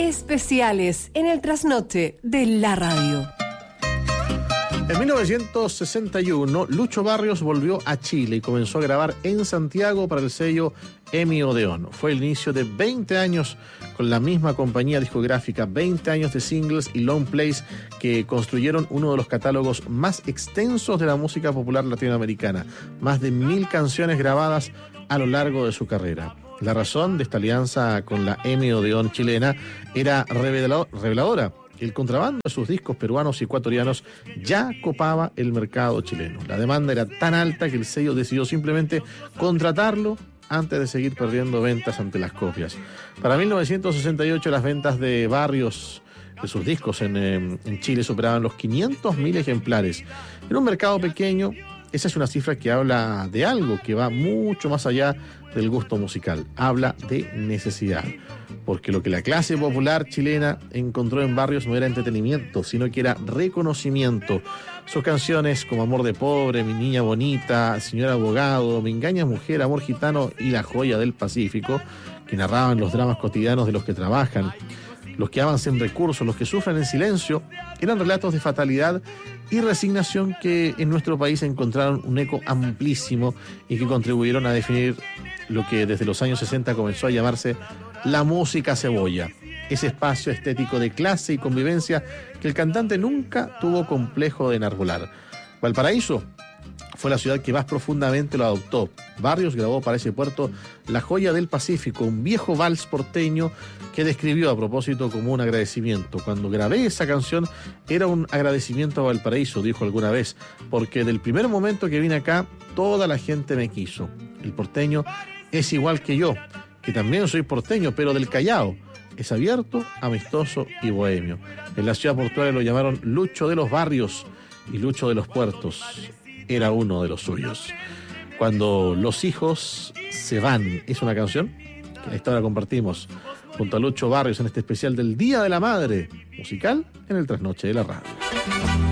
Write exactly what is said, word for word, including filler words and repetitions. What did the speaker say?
especiales en el trasnoche de la radio. En mil novecientos sesenta y uno, Lucho Barrios volvió a Chile y comenzó a grabar en Santiago para el sello EMI Odeón. Fue el inicio de veinte años con la misma compañía discográfica, veinte años de singles y long plays que construyeron uno de los catálogos más extensos de la música popular latinoamericana. Más de mil canciones grabadas a lo largo de su carrera. La razón de esta alianza con la EMI Odeón chilena era reveladora. El contrabando de sus discos peruanos y ecuatorianos ya copaba el mercado chileno. La demanda era tan alta que el sello decidió simplemente contratarlo antes de seguir perdiendo ventas ante las copias. Para mil novecientos sesenta y ocho las ventas de Barrios, de sus discos en, en Chile, superaban los quinientos mil ejemplares. En un mercado pequeño, esa es una cifra que habla de algo que va mucho más allá del gusto musical. Habla de necesidad. Porque lo que la clase popular chilena encontró en Barrios no era entretenimiento, sino que era reconocimiento. Sus canciones como Amor de Pobre, Mi Niña Bonita, Señor Abogado, Me Engañas Mujer, Amor Gitano y La Joya del Pacífico, que narraban los dramas cotidianos de los que trabajan, los que aman sin recursos, los que sufren en silencio, eran relatos de fatalidad y resignación que en nuestro país encontraron un eco amplísimo y que contribuyeron a definir lo que desde los años sesenta comenzó a llamarse la música cebolla, ese espacio estético de clase y convivencia que el cantante nunca tuvo complejo de enarbolar. Valparaíso fue la ciudad que más profundamente lo adoptó. Barrios grabó para ese puerto La Joya del Pacífico, un viejo vals porteño que describió a propósito como un agradecimiento. Cuando grabé esa canción era un agradecimiento a Valparaíso, dijo alguna vez, porque del primer momento que vine acá, toda la gente me quiso. El porteño es igual que yo, que también soy porteño, pero del Callao. Es abierto, amistoso y bohemio. En la ciudad portuaria lo llamaron Lucho de los Barrios y Lucho de los Puertos. Era uno de los suyos. Cuando los hijos se van, es una canción que a esta hora compartimos junto a Lucho Barrios en este especial del Día de la Madre, musical en el Trasnoche de la Radio.